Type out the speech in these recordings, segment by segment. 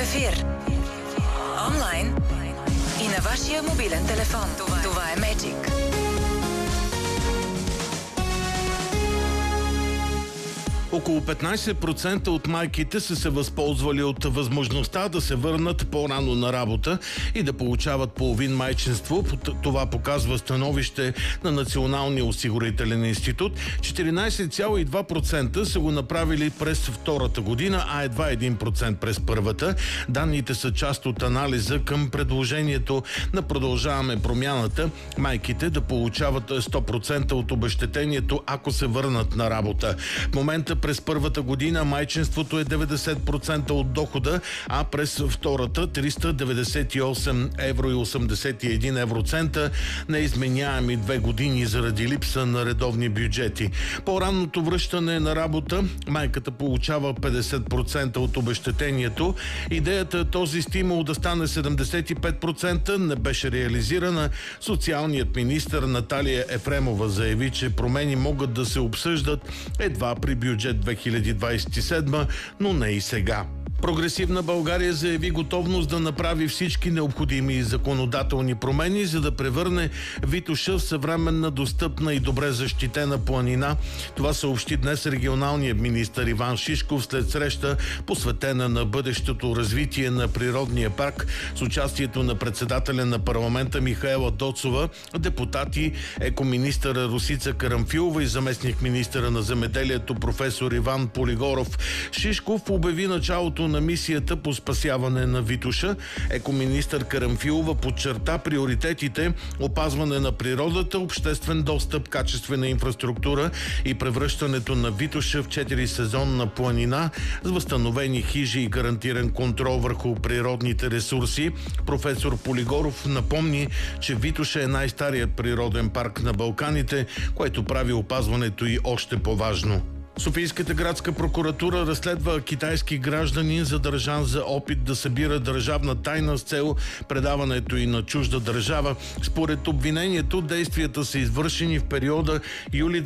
ефир. Онлайн и на вашия мобилен телефон. Това е Magic. Около 15% от майките са се възползвали от възможността да се върнат по-рано на работа и да получават половин майчинство. Това показва становище на Националния осигурителен институт. 14,2% са го направили през втората година, а едва 1% през първата. Данните са част от анализа към предложението на Продължаваме промяната майките да получават 100% от обезщетението, ако се върнат на работа. В момента през първата година майчинството е 90% от дохода, а през втората 398 евро и 81 евроцента, неизменяеми 2 години заради липса на редовни бюджети. По-ранното връщане на работа майката получава 50% от обезщетението. Идеята този стимул да стане 75% не беше реализирана. Социалният министър Наталия Ефремова заяви, че промени могат да се обсъждат едва при бюджет 2027, но не и сега. Прогресивна България заяви готовност да направи всички необходими законодателни промени, за да превърне Витоша в съвременна, достъпна и добре защитена планина. Това съобщи днес регионалният министър Иван Шишков след среща, посветена на бъдещото развитие на природния парк с участието на председателя на парламента Михаела Доцова, депутати, екоминистъра Росица Карамфилова и заместник министъра на земеделието професор Иван Полигоров. Шишков обяви началото на мисията по спасяване на Витоша. Екоминистър Карамфилова подчерта приоритетите: опазване на природата, обществен достъп, качествена инфраструктура и превръщането на Витоша в 4-сезонна планина с възстановени хижи и гарантиран контрол върху природните ресурси. Професор Полигоров напомни, че Витоша е най-старият природен парк на Балканите, което прави опазването й още по-важно. Софийската градска прокуратура разследва китайски гражданин, задържан за опит да събира държавна тайна с цел предаването й на чужда държава. Според обвинението, действията са извършени в периода юли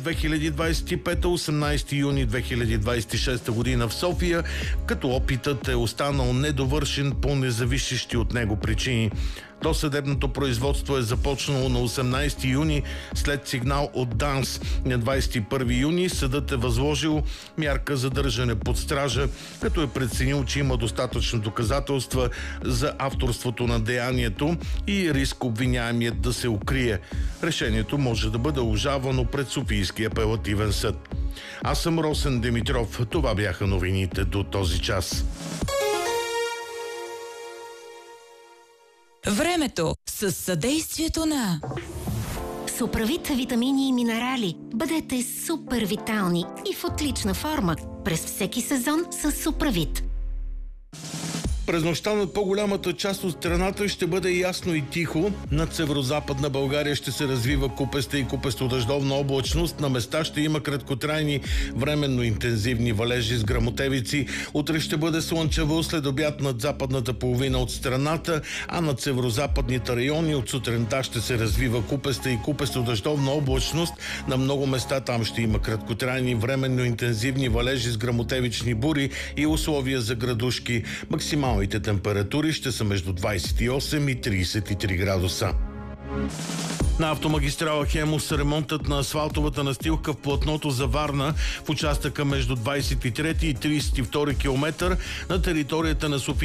2025-18 юни 2026 година в София, като опитът е останал недовършен по независещи от него причини. Досъдебното производство е започнало на 18 юни след сигнал от ДАНС. На 21 юни съдът е възложил мярка задържане под стража, като е преценил, че има достатъчно доказателства за авторството на деянието и риск обвиняемият да се укрие. Решението може да бъде обжалвано пред Софийския апелативен съд. Аз съм Росен Димитров. Това бяха новините до този час. Времето с съдействието на Суправит витамини и минерали. Бъдете супер витални и в отлична форма през всеки сезон с Суправит. През нощта над по-голямата част от страната ще бъде ясно и тихо. Над северо-западна България ще се развива купеста и купесто-дъждовна облачност. На места ще има краткотрайни временно интензивни валежи с гръмотевици. Утре ще бъде слънчево, след обяд над западната половина от страната, а над северо-западните райони от сутринта ще се развива купеста и купесто-дъждовна облачност. На много места там ще има краткотрайни временно интензивни валежи с гръмотевични бури и условия за градушки. Максималните температури ще са между 28 и 33 градуса. На автомагистрала Хемус ремонтът на асфалтовата настилка в платното за Варна в участъка между 23 и 32 км на територията на София